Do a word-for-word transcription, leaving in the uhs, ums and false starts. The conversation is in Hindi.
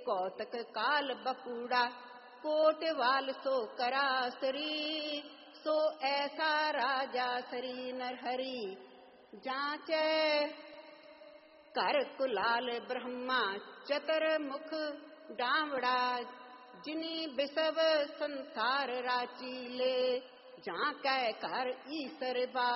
कौतक काल बपूड़ा कोटवाल सो करासरी। सो ऐसा राजा सरी नरहरि जांचे कर कुलाल ब्रह्मा चतर मुख डावड़ा। जिनी बिसव संसार राची ले जांकै कर ईसर बा